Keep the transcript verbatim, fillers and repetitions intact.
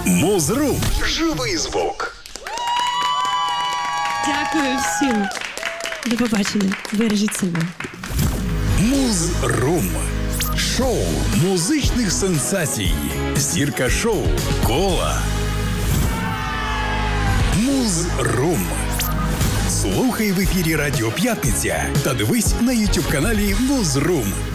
Музрум. Живий звук. Дякую всім. До побачення. Бережіть себе. Музрум. Шоу музичних сенсацій. Зірка шоу Кола. Музрум. Слухай в ефірі Радіо П'ятниця та дивись на ютуб каналі Музрум.